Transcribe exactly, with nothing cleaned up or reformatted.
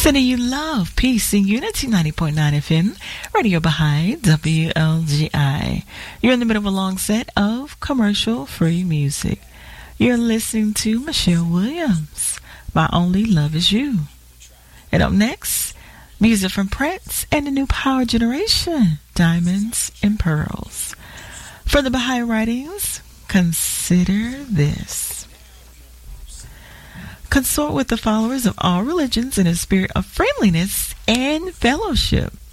Sending you love, peace, and unity. Ninety point nine F M, Radio Baha'i, W L G I. You're in the middle of a long set of commercial-free music. You're listening to Michelle Williams, My Only Love Is You. And up next, music from Prince and the new power generation, Diamonds and Pearls. For the Baha'i writings, consider this. Consort with the followers of all religions in a spirit of friendliness and fellowship.